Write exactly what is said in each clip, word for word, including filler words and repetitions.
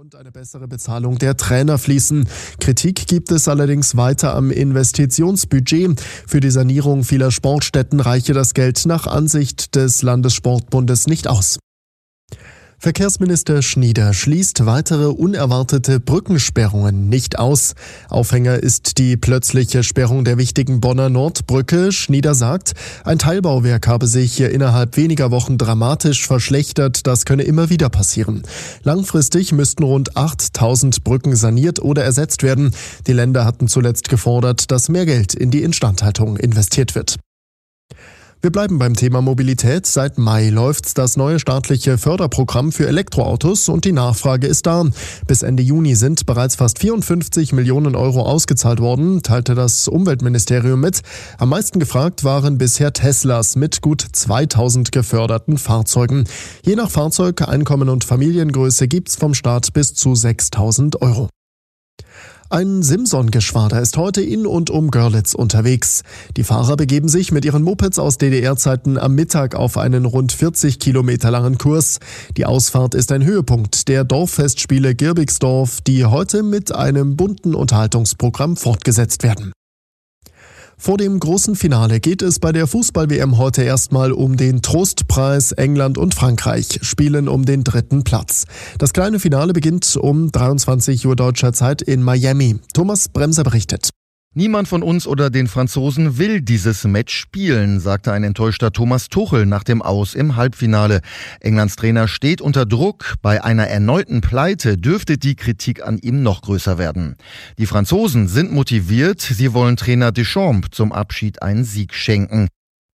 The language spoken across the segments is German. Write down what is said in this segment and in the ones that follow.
und eine bessere Bezahlung der Trainer fließen. Kritik gibt es allerdings weiter am Investitionsbudget. Für die Sanierung vieler Sportstätten reiche das Geld nach Ansicht des Landessportbundes nicht aus. Verkehrsminister Schnieder schließt weitere unerwartete Brückensperrungen nicht aus. Aufhänger ist die plötzliche Sperrung der wichtigen Bonner Nordbrücke. Schnieder sagt, ein Teilbauwerk habe sich hier innerhalb weniger Wochen dramatisch verschlechtert. Das könne immer wieder passieren. Langfristig müssten rund achttausend Brücken saniert oder ersetzt werden. Die Länder hatten zuletzt gefordert, dass mehr Geld in die Instandhaltung investiert wird. Wir bleiben beim Thema Mobilität. Seit Mai läuft das neue staatliche Förderprogramm für Elektroautos und die Nachfrage ist da. Bis Ende Juni sind bereits fast vierundfünfzig Millionen Euro ausgezahlt worden, teilte das Umweltministerium mit. Am meisten gefragt waren bisher Teslas mit gut zweitausend geförderten Fahrzeugen. Je nach Fahrzeug, Einkommen und Familiengröße gibt's vom Staat bis zu sechstausend Euro. Ein Simson-Geschwader ist heute in und um Görlitz unterwegs. Die Fahrer begeben sich mit ihren Mopeds aus D D R-Zeiten am Mittag auf einen rund vierzig Kilometer langen Kurs. Die Ausfahrt ist ein Höhepunkt der Dorffestspiele Girbigsdorf, die heute mit einem bunten Unterhaltungsprogramm fortgesetzt werden. Vor dem großen Finale geht es bei der Fußball-W M heute erstmal um den Trostpreis. England und Frankreich spielen um den dritten Platz. Das kleine Finale beginnt um dreiundzwanzig Uhr deutscher Zeit in Miami. Thomas Bremser berichtet. Niemand von uns oder den Franzosen will dieses Match spielen, sagte ein enttäuschter Thomas Tuchel nach dem Aus im Halbfinale. Englands Trainer steht unter Druck. Bei einer erneuten Pleite dürfte die Kritik an ihm noch größer werden. Die Franzosen sind motiviert. Sie wollen Trainer Deschamps zum Abschied einen Sieg schenken.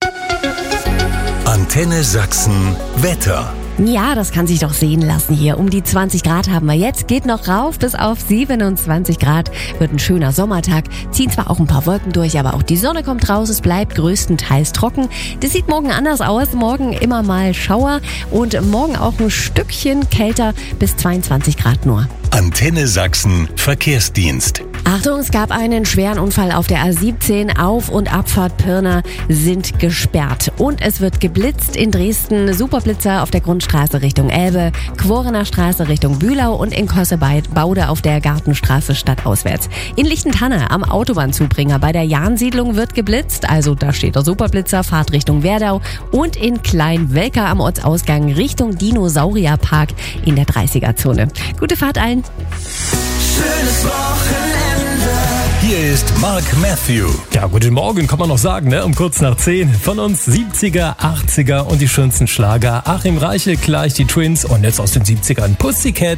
Antenne Sachsen Wetter. Ja, das kann sich doch sehen lassen hier. Um die zwanzig Grad haben wir jetzt, geht noch rauf bis auf siebenundzwanzig Grad. Wird ein schöner Sommertag, ziehen zwar auch ein paar Wolken durch, aber auch die Sonne kommt raus, es bleibt größtenteils trocken. Das sieht morgen anders aus, morgen immer mal Schauer und morgen auch ein Stückchen kälter bis zweiundzwanzig Grad nur. Antenne Sachsen Verkehrsdienst. Achtung, es gab einen schweren Unfall auf der A siebzehn. Auf- und Abfahrt Pirna sind gesperrt. Und es wird geblitzt in Dresden. Superblitzer auf der Grundstraße Richtung Elbe, Quorener Straße Richtung Bühlau und in Kossebaude auf der Gartenstraße stadtauswärts. In Lichtentanne am Autobahnzubringer bei der Jahnsiedlung wird geblitzt. Also da steht der Superblitzer, Fahrt Richtung Werdau. Und in Kleinwelker am Ortsausgang Richtung Dinosaurierpark in der dreißiger-Zone. Gute Fahrt allen. Schönes Wochenende. Hier ist Mark Matthew. Ja, guten Morgen kann man noch sagen, ne? Um kurz nach zehn. Von uns siebziger, achtziger und die schönsten Schlager. Achim Reiche, gleich die Twins und jetzt aus den siebzigern Pussycat.